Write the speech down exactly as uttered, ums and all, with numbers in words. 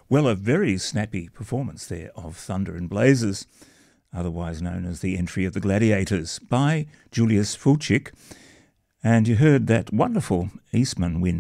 Well, a very snappy performance there of Thunder and Blazes, otherwise known as the entry of the Gladiators, by Julius Fulcik. And you heard that wonderful Eastman wind